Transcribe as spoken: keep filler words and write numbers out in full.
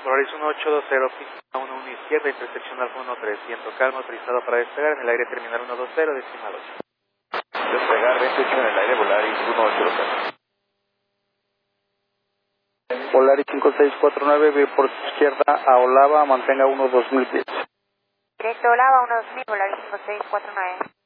Polaris uno ocho dos cero, pista uno uno izquierda, intersección Alfa uno tres, viento calmo, autorizado para despegar en el aire terminal uno dos cero, decimal ocho. Despegar veintiocho en el aire, Polaris uno ocho dos cero. Polaris cinco seis cuatro nueve, ve por izquierda a Olava, mantenga uno dos mil pies. Directo Olava uno dos mil, Polaris cinco seis cuatro nueve.